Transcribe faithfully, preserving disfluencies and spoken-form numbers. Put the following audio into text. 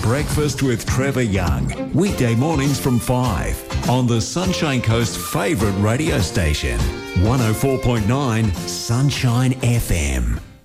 Breakfast with Trevor Young. Weekday mornings from five on the Sunshine Coast favourite radio station. one oh four point nine Sunshine F M.